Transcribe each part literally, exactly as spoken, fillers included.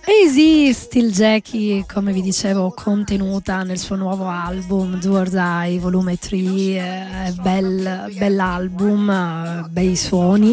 Easy, Still Jackie, come vi dicevo, contenuta nel suo nuovo album Do or Die volume tre, eh, bel, bell'album, eh, bei suoni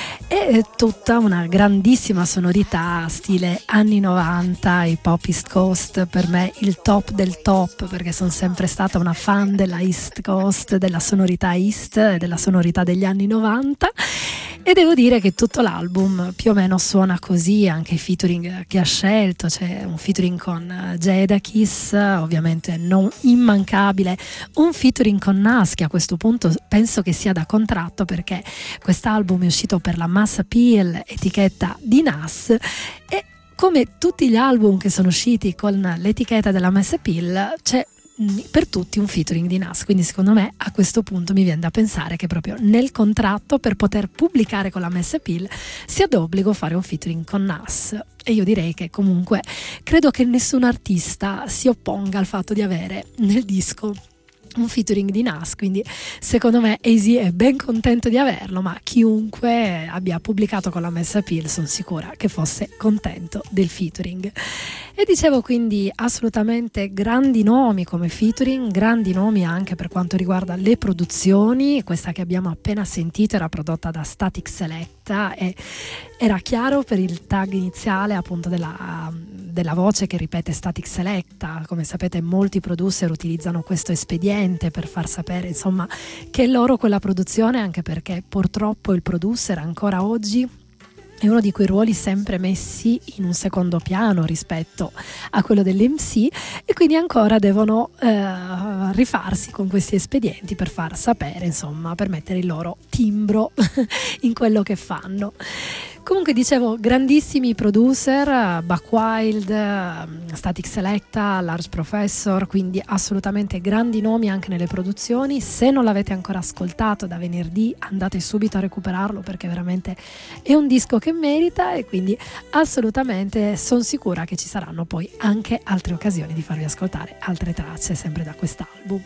e tutta una grandissima sonorità stile anni novanta, i pop East Coast, per me il top del top, perché sono sempre stata una fan della East Coast, della sonorità East e della sonorità degli anni novanta. E devo dire che tutto l'album più o meno suona così, anche i featuring che ha scelto, c'è un featuring con Jadakiss, ovviamente non immancabile, un featuring con Nas che a questo punto penso che sia da contratto, perché quest'album è uscito per la Mass Appeal, etichetta di Nas, e come tutti gli album che sono usciti con l'etichetta della Mass Appeal c'è per tutti un featuring di Nas, quindi secondo me a questo punto mi viene da pensare che proprio nel contratto, per poter pubblicare con la Mass Appeal, sia d'obbligo fare un featuring con Nas. E io direi che comunque credo che nessun artista si opponga al fatto di avere nel disco un featuring di Nas, quindi secondo me Easy è ben contento di averlo, ma chiunque abbia pubblicato con la Mass Appeal sono sicura che fosse contento del featuring. E dicevo, quindi assolutamente grandi nomi come featuring, grandi nomi anche per quanto riguarda le produzioni. Questa che abbiamo appena sentito era prodotta da Static Selecta e era chiaro per il tag iniziale appunto della, della voce che ripete Static Selecta. Come sapete molti producer utilizzano questo espediente per far sapere insomma che è loro quella produzione, anche perché purtroppo il producer ancora oggi è uno di quei ruoli sempre messi in un secondo piano rispetto a quello dell'M C, e quindi ancora devono eh, rifarsi con questi espedienti per far sapere, insomma, per mettere il loro timbro in quello che fanno. Comunque dicevo, grandissimi producer, Buck Wild, Static Selecta, Large Professor, quindi assolutamente grandi nomi anche nelle produzioni. Se non l'avete ancora ascoltato da venerdì, andate subito a recuperarlo, perché veramente è un disco che merita, e quindi assolutamente sono sicura che ci saranno poi anche altre occasioni di farvi ascoltare altre tracce sempre da quest'album.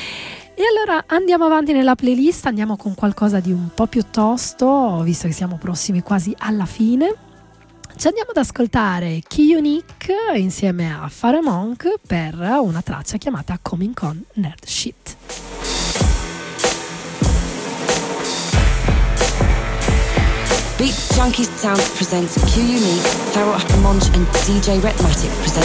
E allora andiamo avanti nella playlist, andiamo con qualcosa di un po' più tosto, visto che siamo prossimi quasi alla fine. Ci andiamo ad ascoltare Q-Unique insieme a Pharoah Monch per una traccia chiamata Coming Con Nerd Shit. Beat Junkie Sound presents Q-Unique, Pharoah Monch and D J Retmatic present